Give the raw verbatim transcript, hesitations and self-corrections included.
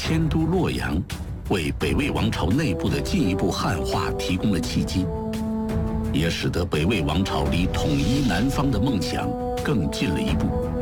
迁都洛阳，为北魏王朝内部的进一步汉化提供了契机，也使得北魏王朝离统一南方的梦想更近了一步。